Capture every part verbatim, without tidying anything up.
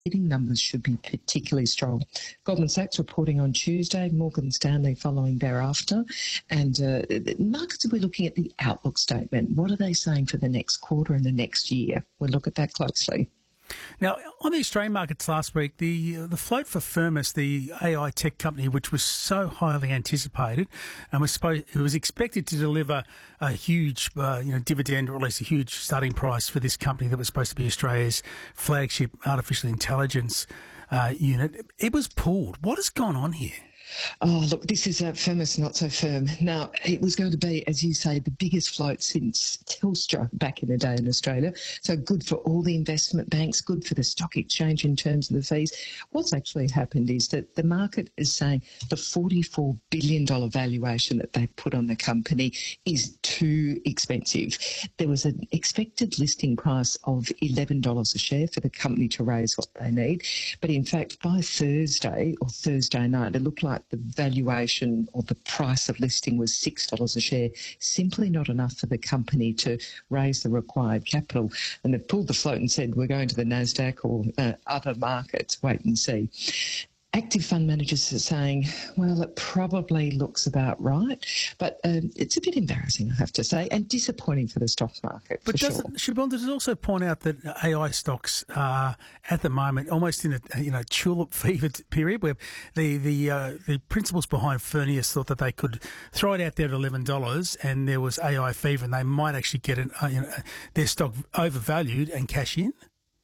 trading numbers should be particularly strong. Goldman Sachs reporting on Tuesday, Morgan Stanley following thereafter, and uh, the markets will be looking at the outlook statement. What are they saying for the next quarter and the next year? We'll look at that closely. Now, on the Australian markets last week, the uh, the float for Firmus, the A I tech company, which was so highly anticipated and was supposed, it was expected to deliver a huge uh, you know, dividend, or at least a huge starting price for this company that was supposed to be Australia's flagship artificial intelligence uh, unit, it was pulled. What has gone on here? Oh, look, this is uh, Firmus, not so firm. Now, it was going to be, as you say, the biggest float since Telstra back in the day in Australia. So good for all the investment banks, good for the stock exchange in terms of the fees. What's actually happened is that the market is saying the forty-four billion dollars valuation that they put on the company is too expensive. There was an expected listing price of eleven dollars a share for the company to raise what they need. But in fact, by Thursday or Thursday night, it looked like the valuation or the price of listing was six dollars a share, simply not enough for the company to raise the required capital. And they've pulled the float and said, we're going to the NASDAQ or uh, other markets, wait and see. Active fund managers are saying, well, it probably looks about right, but um, it's a bit embarrassing, I have to say, and disappointing for the stock market, but for doesn't, sure. Siobhan, does it also point out that A I stocks are at the moment almost in a you know tulip fever period, where the the uh, the principals behind Firmus thought that they could throw it out there at eleven dollars, and there was A I fever, and they might actually get an, uh, you know, their stock overvalued and cash in?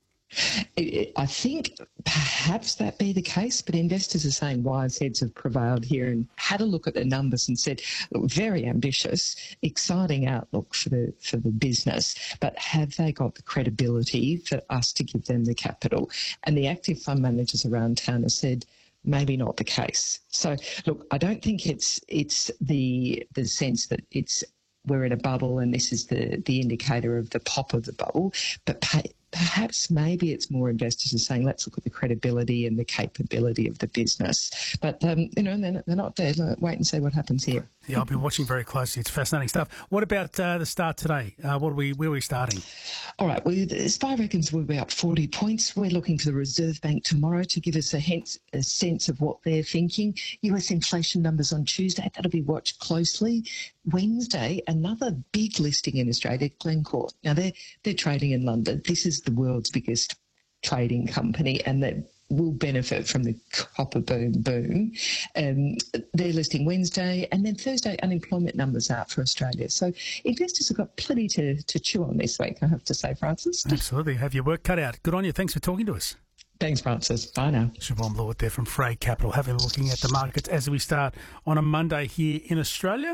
I think perhaps that be the case, but investors are saying wise heads have prevailed here and had a look at the numbers and said, look, very ambitious, exciting outlook for the for the business, but have they got the credibility for us to give them the capital? And the active fund managers around town have said, maybe not the case. So, look, I don't think it's it's the the sense that it's we're in a bubble and this is the, the indicator of the pop of the bubble, but pay, perhaps maybe it's more investors are saying, let's look at the credibility and the capability of the business. But, um, you know, they're, they're not there. Wait and see what happens here. Yeah, I've been watching very closely. It's fascinating stuff. What about uh, the start today? Uh, what are we, where are we starting? All right. Well, the S P Y reckons we're about forty points. We're looking for the Reserve Bank tomorrow to give us a, hence, a sense of what they're thinking. U S inflation numbers on Tuesday, that'll be watched closely. Wednesday, another big listing in Australia, Glencore. Now, they're, they're trading in London. This is the world's biggest trading company, and that will benefit from the copper boom boom. Um, they're listing Wednesday, and then Thursday unemployment numbers out for Australia. So investors have got plenty to, to chew on this week, I have to say, Francis. Absolutely. Have your work cut out. Good on you. Thanks for talking to us. Thanks, Francis. Bye now. Siobhan Blewett there from Frey Capital, having a looking at the markets as we start on a Monday here in Australia.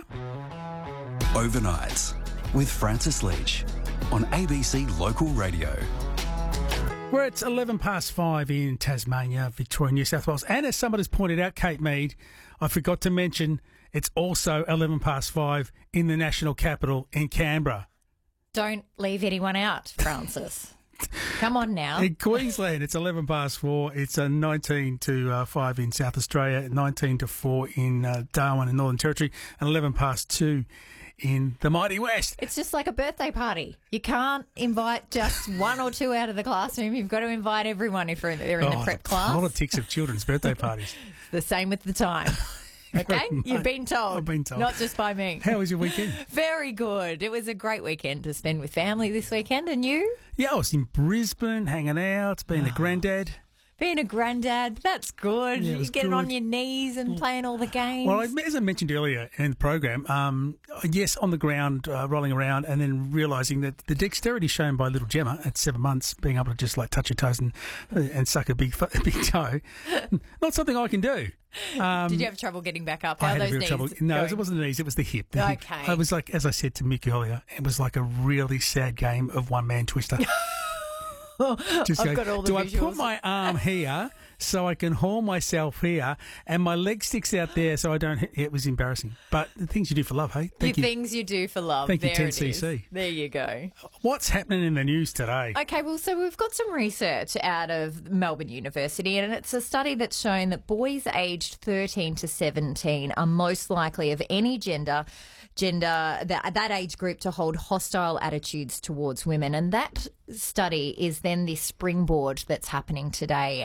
Overnights with Francis Leach on A B C Local Radio. We're at eleven past five in Tasmania, Victoria, New South Wales. And as somebody has pointed out, Kate Mead, I forgot to mention it's also eleven past five in the national capital in Canberra. Don't leave anyone out, Francis. Come on now. In Queensland, it's eleven past four. It's uh, nineteen to uh, five in South Australia, nineteen to four in uh, Darwin and Northern Territory, and eleven past two in the mighty West. It's just like a birthday party. You can't invite just one or two out of the classroom. You've got to invite everyone if they're in, they're in oh, the prep the class. Politics of children's birthday parties. The same with the time. Okay? You've been told. I've been told. Not just by me. How was your weekend? Very good. It was a great weekend to spend with family this weekend. And you? Yeah, I was in Brisbane hanging out, being a granddad. Being a granddad, that's good. Yeah, You're getting good. on your knees and playing all the games. Well, as I mentioned earlier in the program, um, yes, on the ground, uh, rolling around, and then realising that the dexterity shown by little Gemma at seven months, being able to just like touch her toes and, and suck a big a big toe, not something I can do. Um, Did you have trouble getting back up? How I are had those a bit of knees trouble. No, going? it wasn't the knees, it was the hip. The Okay. Hip. I was like, as I said to Mick earlier, it was like a really sad game of one-man twister. Just I've go, got all the do visuals. I put my arm here so I can haul myself here, and my leg sticks out there so I don't hit. It was embarrassing. But the things you do for love, hey? Thank the you. things you do for love. Thank you, there ten it C is. C. There you go. What's happening in the news today? Okay, well, so we've got some research out of Melbourne University, and it's a study that's shown that boys aged thirteen to seventeen are most likely of any gender, gender that, that age group to hold hostile attitudes towards women. And that study is then the springboard that's happening today